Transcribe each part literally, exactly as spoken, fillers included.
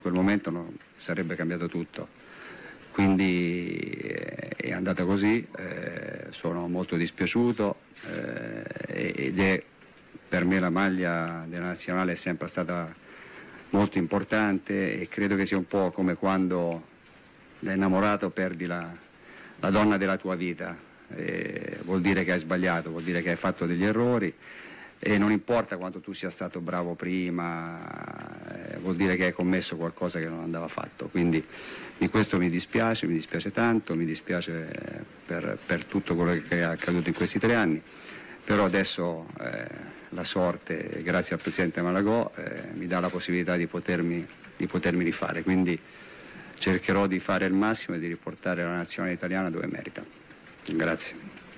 quel momento non sarebbe cambiato tutto, quindi è andata così, eh, sono molto dispiaciuto eh, ed è per me la maglia della nazionale è sempre stata molto importante e credo che sia un po' come quando da innamorato perdi la, la donna della tua vita, eh, vuol dire che hai sbagliato, vuol dire che hai fatto degli errori e non importa quanto tu sia stato bravo prima, eh, vuol dire che hai commesso qualcosa che non andava fatto, quindi di questo mi dispiace, mi dispiace tanto, mi dispiace per, per tutto quello che è accaduto in questi tre anni, però adesso eh, la sorte, grazie al Presidente Malagò, eh, mi dà la possibilità di potermi, di potermi rifare, quindi cercherò di fare il massimo e di riportare la nazionale italiana dove merita. Grazie.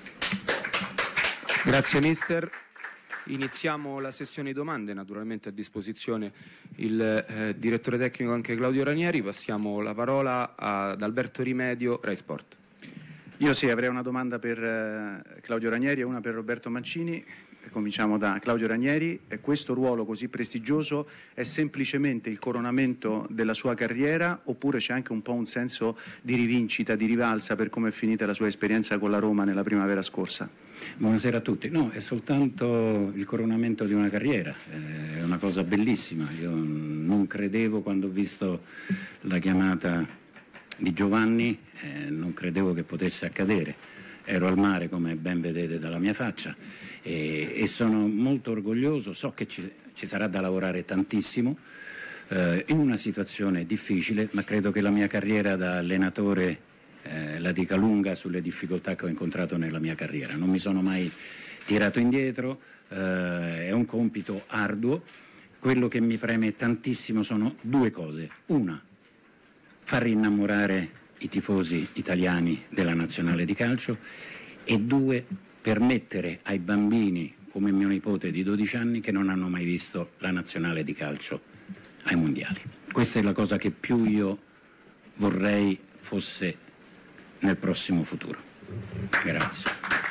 Grazie mister. Iniziamo la sessione di domande, naturalmente a disposizione il eh, direttore tecnico anche Claudio Ranieri. Passiamo la parola ad Alberto Rimedio, Rai Sport. Io sì, avrei una domanda per eh, Claudio Ranieri e una per Roberto Mancini. Cominciamo da Claudio Ranieri. Questo ruolo così prestigioso è semplicemente il coronamento della sua carriera oppure c'è anche un po' un senso di rivincita, di rivalsa per come è finita la sua esperienza con la Roma nella primavera scorsa? Buonasera a tutti. No, è soltanto il coronamento di una carriera, è una cosa bellissima. Io non credevo quando ho visto la chiamata di Giovanni, eh, non credevo che potesse accadere. Ero al mare, come ben vedete dalla mia faccia, e, e sono molto orgoglioso. So che ci, ci sarà da lavorare tantissimo eh, in una situazione difficile, ma credo che la mia carriera da allenatore eh, la dica lunga sulle difficoltà che ho incontrato nella mia carriera. Non mi sono mai tirato indietro, eh, è un compito arduo. Quello che mi preme tantissimo sono due cose. Una, far innamorare i tifosi italiani della nazionale di calcio e due, permettere ai bambini come mio nipote di dodici anni che non hanno mai visto la nazionale di calcio ai mondiali. Questa è la cosa che più io vorrei fosse nel prossimo futuro. Grazie.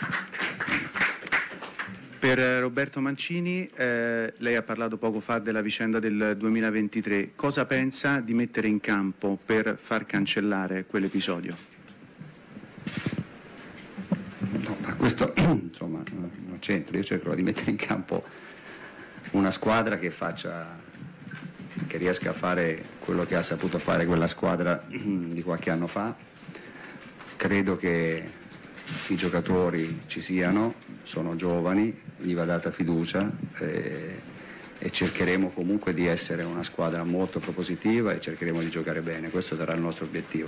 Per Roberto Mancini, eh, lei ha parlato poco fa della vicenda del duemilaventitré. Cosa pensa di mettere in campo per far cancellare quell'episodio? No, ma questo insomma non c'entra. Io cercherò di mettere in campo una squadra che faccia, che riesca a fare quello che ha saputo fare quella squadra di qualche anno fa. Credo che i giocatori ci siano, sono giovani, gli va data fiducia eh, e cercheremo comunque di essere una squadra molto propositiva e cercheremo di giocare bene, questo sarà il nostro obiettivo.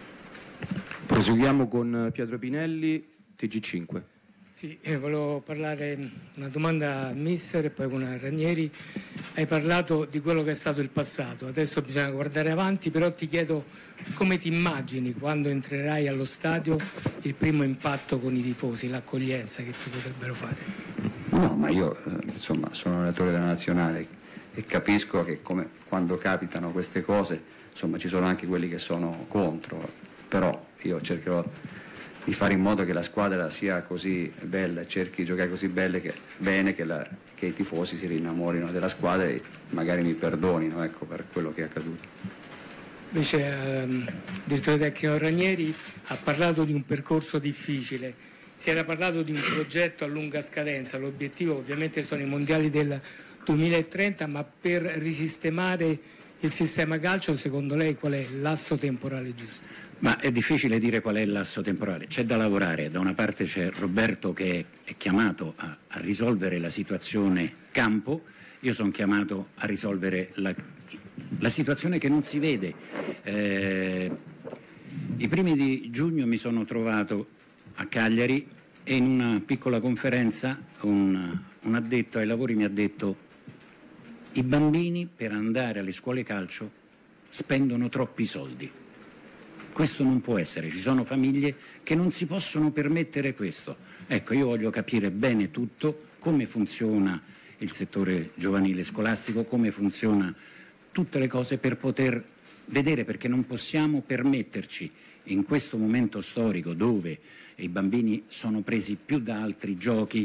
Proseguiamo con Pietro Pinelli, T G cinque. Sì, eh, volevo parlare, una domanda al mister e poi con Ranieri. Hai parlato di quello che è stato il passato, adesso bisogna guardare avanti, però ti chiedo come ti immagini quando entrerai allo stadio il primo impatto con i tifosi, l'accoglienza che ti potrebbero fare? No, ma io eh, insomma sono allenatore della nazionale e capisco che come, quando capitano queste cose insomma ci sono anche quelli che sono contro, però io cercherò di fare in modo che la squadra sia così bella, cerchi di giocare così belle che, bene che, la, che i tifosi si rinnamorino della squadra e magari mi perdonino, ecco, per quello che è accaduto. Invece il eh, direttore tecnico Ranieri ha parlato di un percorso difficile, si era parlato di un progetto a lunga scadenza, l'obiettivo ovviamente sono i mondiali del duemilatrenta, ma per risistemare il sistema calcio secondo lei qual è l'asso temporale giusto? Ma è difficile dire qual è l'asso temporale, c'è da lavorare. Da una parte c'è Roberto che è chiamato a, a risolvere la situazione campo, io sono chiamato a risolvere la, la situazione che non si vede. Eh, I primi di giugno mi sono trovato a Cagliari e in una piccola conferenza un, un addetto ai lavori mi ha detto: i bambini per andare alle scuole calcio spendono troppi soldi. Questo non può essere, ci sono famiglie che non si possono permettere questo. Ecco, io voglio capire bene tutto, come funziona il settore giovanile scolastico, come funziona tutte le cose per poter vedere, perché non possiamo permetterci in questo momento storico dove i bambini sono presi più da altri giochi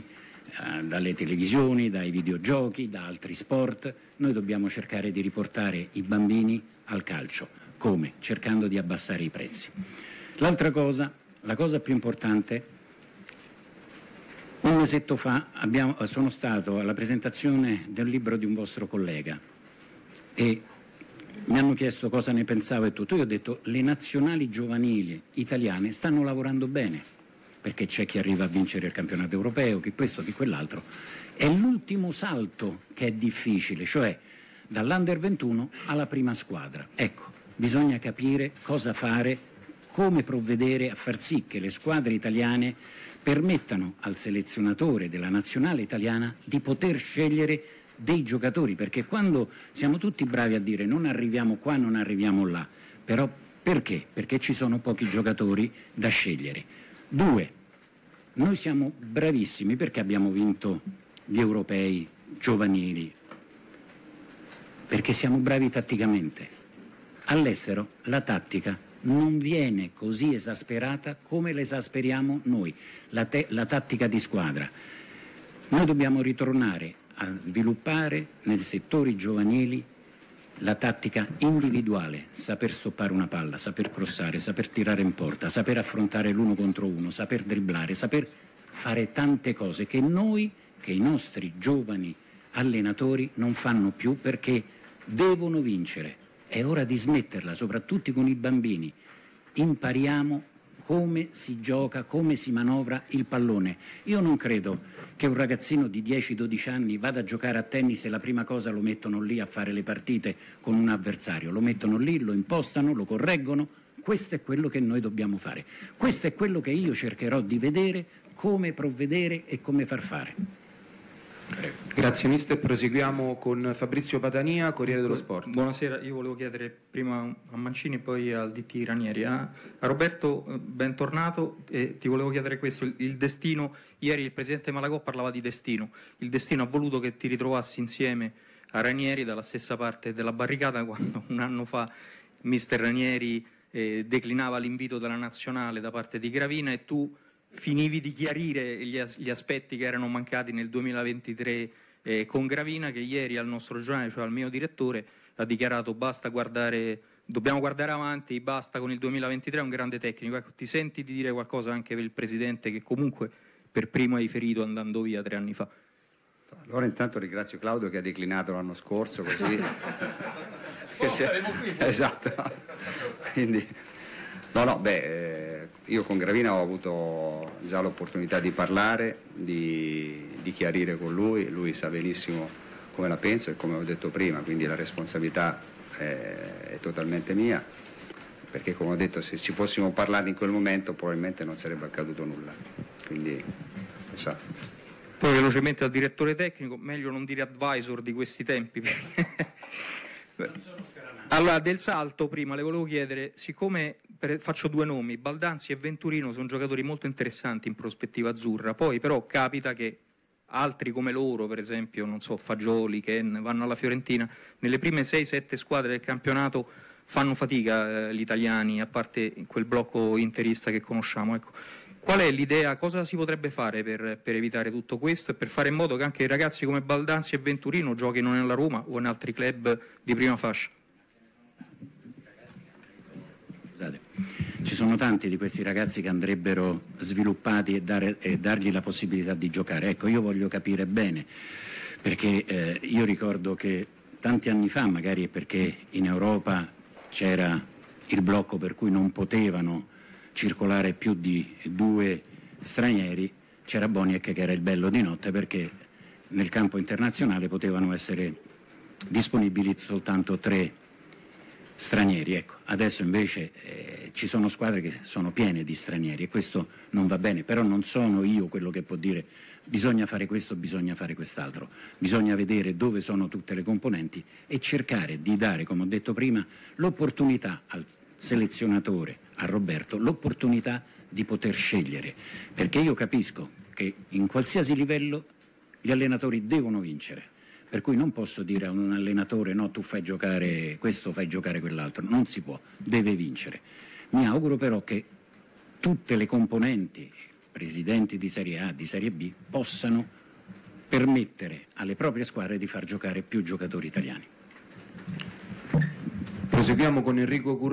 eh, dalle televisioni, dai videogiochi, da altri sport. Noi dobbiamo cercare di riportare i bambini al calcio. Come? Cercando di abbassare i prezzi. L'altra cosa, la cosa più importante, un mesetto fa abbiamo, sono stato alla presentazione del libro di un vostro collega e mi hanno chiesto cosa ne pensavo e tutto. Io ho detto le nazionali giovanili italiane stanno lavorando bene, perché c'è chi arriva a vincere il campionato europeo, chi questo, chi quell'altro. È l'ultimo salto che è difficile, cioè dall'Under ventuno alla prima squadra. Ecco, bisogna capire cosa fare, come provvedere a far sì che le squadre italiane permettano al selezionatore della nazionale italiana di poter scegliere dei giocatori, perché quando siamo tutti bravi a dire non arriviamo qua, non arriviamo là, però perché? Perché ci sono pochi giocatori da scegliere. Due, noi siamo bravissimi perché abbiamo vinto gli europei giovanili, perché siamo bravi tatticamente. All'estero la tattica non viene così esasperata come l'esasperiamo noi, la, te- la tattica di squadra. Noi dobbiamo ritornare a sviluppare nei settori giovanili la tattica individuale, saper stoppare una palla, saper crossare, saper tirare in porta, saper affrontare l'uno contro uno, saper dribblare, saper fare tante cose che noi, che i nostri giovani allenatori non fanno più perché devono vincere. È ora di smetterla, soprattutto con i bambini. Impariamo come si gioca, come si manovra il pallone. Io non credo che un ragazzino di dieci dodici anni vada a giocare a tennis e la prima cosa lo mettono lì a fare le partite con un avversario. Lo mettono lì, lo impostano, lo correggono. Questo è quello che noi dobbiamo fare. Questo è quello che io cercherò di vedere, come provvedere e come far fare. Prego. Grazie mister, proseguiamo con Fabrizio Padania, Corriere dello Sport. Buonasera, io volevo chiedere prima a Mancini e poi al D T Ranieri. A Roberto, bentornato, e ti volevo chiedere questo, il, il destino, ieri il presidente Malagò parlava di destino, il destino ha voluto che ti ritrovassi insieme a Ranieri dalla stessa parte della barricata quando un anno fa mister Ranieri eh, declinava l'invito della nazionale da parte di Gravina e tu finivi di chiarire gli, as- gli aspetti che erano mancati nel duemilaventitré eh, con Gravina, che ieri al nostro giornale, cioè al mio direttore, ha dichiarato basta guardare, dobbiamo guardare avanti, basta con il duemilaventitré, è un grande tecnico. Ecco, ti senti di dire qualcosa anche per il presidente che comunque per primo hai ferito andando via tre anni fa? Allora intanto ringrazio Claudio che ha declinato l'anno scorso, così oh, saremo qui. Esatto. Quindi no, no, beh, eh, io con Gravina ho avuto già l'opportunità di parlare, di, di chiarire con lui, lui sa benissimo come la penso e come ho detto prima, quindi la responsabilità è, è totalmente mia, perché come ho detto se ci fossimo parlati in quel momento probabilmente non sarebbe accaduto nulla, quindi lo sa. Poi velocemente al direttore tecnico, meglio non dire advisor di questi tempi. Allora, del Salto prima le volevo chiedere, siccome per, faccio due nomi, Baldanzi e Venturino sono giocatori molto interessanti in prospettiva azzurra, poi però capita che altri come loro, per esempio, non so, Fagioli, Ken, vanno alla Fiorentina, nelle prime sei sette squadre del campionato fanno fatica eh, gli italiani, a parte quel blocco interista che conosciamo, ecco. Qual è l'idea, cosa si potrebbe fare per, per evitare tutto questo e per fare in modo che anche ragazzi come Baldanzi e Venturino giochino nella Roma o in altri club di prima fascia? Scusate, ci sono tanti di questi ragazzi che andrebbero sviluppati e, dare, e dargli la possibilità di giocare. Ecco, io voglio capire bene, perché eh, io ricordo che tanti anni fa, magari è perché in Europa c'era il blocco per cui non potevano circolare più di due stranieri, c'era Boniek che era il bello di notte perché nel campo internazionale potevano essere disponibili soltanto tre stranieri. Ecco, adesso invece eh, ci sono squadre che sono piene di stranieri e questo non va bene, però non sono io quello che può dire bisogna fare questo, bisogna fare quest'altro, bisogna vedere dove sono tutte le componenti e cercare di dare, come ho detto prima, l'opportunità al selezionatore, a Roberto, l'opportunità di poter scegliere, perché io capisco che in qualsiasi livello gli allenatori devono vincere, per cui non posso dire a un allenatore no, tu fai giocare questo, fai giocare quell'altro, non si può, deve vincere. Mi auguro però che tutte le componenti, presidenti di Serie A, di Serie B, possano permettere alle proprie squadre di far giocare più giocatori italiani. Proseguiamo con Enrico Currenti.